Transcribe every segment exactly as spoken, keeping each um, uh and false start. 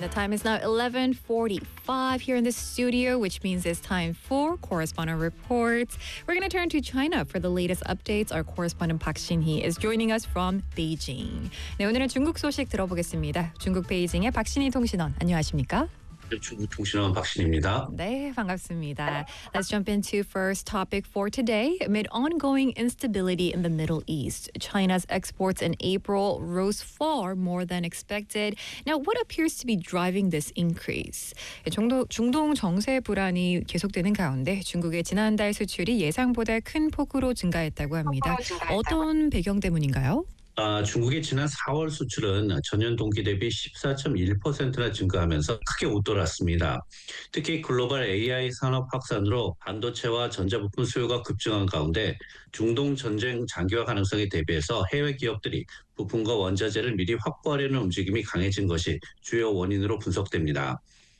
The time is now eleven forty-five here in the studio, which means it's time for Correspondent Reports. We're going to turn to China for the latest updates. Our correspondent Park Shin-hee is joining us from Beijing. 네, 오늘은 중국 소식 들어보겠습니다. 중국 베이징의 박신희 통신원, 안녕하십니까? 중국 통신원 박신입니다. 네, 반갑습니다. Let's jump into first topic for today. Amid ongoing instability in the Middle East, China's exports in April rose far more than expected. Now, what appears to be driving this increase? 중동, 중동 정세 불안이 계속되는 가운데 중국의 지난달 수출이 예상보다 큰 폭으로 증가했다고 합니다. 어떤 배경 때문인가요? 아, 중국의 지난 사월 수출은 전년 동기 대비 십사 점 일 퍼센트나 증가하면서 크게 웃돌았습니다. 특히 글로벌 에이아이 산업 확산으로 반도체와 전자부품 수요가 급증한 가운데 중동 전쟁 장기화 가능성에 대비해서 해외 기업들이 부품과 원자재를 미리 확보하려는 움직임이 강해진 것이 주요 원인으로 분석됩니다.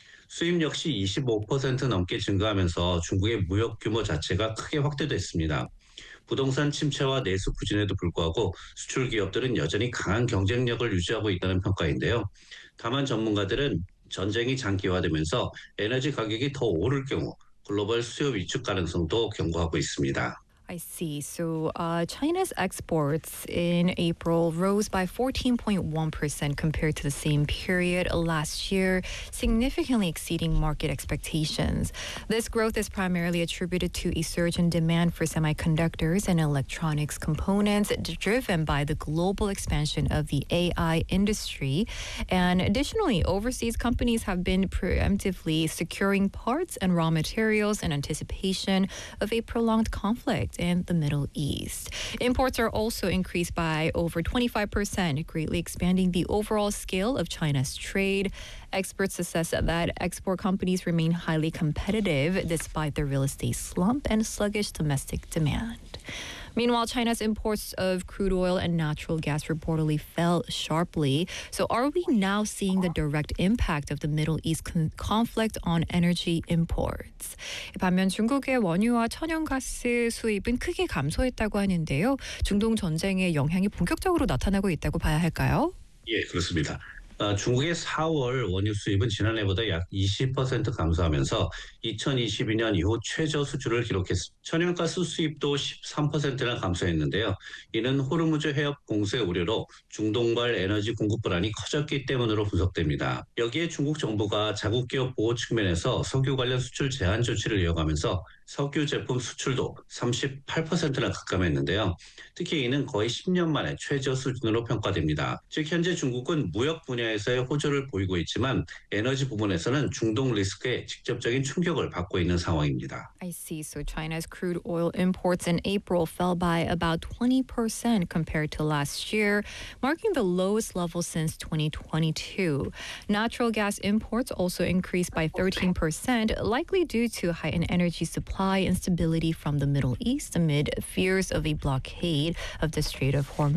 수입 역시 이십오 퍼센트 넘게 증가하면서 중국의 무역 규모 자체가 크게 확대됐습니다. 부동산 침체와 내수 부진에도 불구하고 수출 기업들은 여전히 강한 경쟁력을 유지하고 있다는 평가인데요. 다만 전문가들은 전쟁이 장기화되면서 에너지 가격이 더 오를 경우 글로벌 수요 위축 가능성도 경고하고 있습니다. I see. So uh, China's exports in April rose by fourteen point one percent compared to the same period last year, significantly exceeding market expectations. This growth is primarily attributed to a surge in demand for semiconductors and electronics components driven by the global expansion of the A I industry. And additionally, overseas companies have been preemptively securing parts and raw materials in anticipation of a prolonged conflict in the Middle East. Imports are also increased by over twenty-five percent, greatly expanding the overall scale of China's trade. Experts assess that export companies remain highly competitive despite the real estate slump and sluggish domestic demand. Meanwhile, China's imports of crude oil and natural gas reportedly fell sharply. So are we now seeing the direct impact of the Middle East con- conflict on energy imports? 반면 중국의 원유와 천연가스 수입은 크게 감소했다고 하는데요. 중동 전쟁의 영향이 본격적으로 나타나고 있다고 봐야 할까요? 예, 그렇습니다. 어, 중국의 사월 원유 수입은 지난해보다 약 이십 퍼센트 감소하면서 이천이십이 년 이후 최저 수준을 기록했습니다. 천연가스 수입도 십삼 퍼센트나 감소했는데요. 이는 호르무즈 해협 공세 우려로 중동발 에너지 공급 불안이 커졌기 때문으로 분석됩니다. 여기에 중국 정부가 자국 기업 보호 측면에서 석유 관련 수출 제한 조치를 이어가면서 석유 제품 수출도 삼십팔 퍼센트나 급감했는데요. 특히 이는 거의 십 년 만에 최저 수준으로 평가됩니다. 즉 현재 중국은 무역 분야에서의 호조를 보이고 있지만 에너지 부분에서는 중동 리스크에 직접적인 충격을 받고 있는 상황입니다. I see. So China's crude oil imports in April fell by about twenty percent compared to last year, marking the lowest level since twenty twenty-two. Natural gas imports also increased by thirteen percent, likely due to heightened energy supply instability from the Middle East amid fears of a blockade of the Strait of Hormuz.